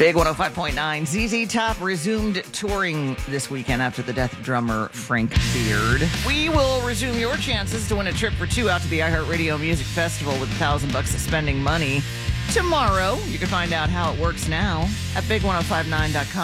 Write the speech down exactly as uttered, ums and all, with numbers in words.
Big one oh five point nine. Z Z Top resumed touring this weekend after the death of drummer Frank Beard. We will resume your chances to win a trip for two out to the iHeartRadio Music Festival with a thousand bucks of spending money tomorrow. You can find out how it works now at big ten fifty-nine dot com.